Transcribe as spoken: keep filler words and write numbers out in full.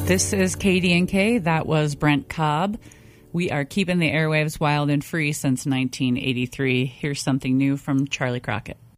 This is K D and K. That was Brent Cobb. We are keeping the airwaves wild and free since nineteen eighty-three. Here's something new from Charlie Crockett.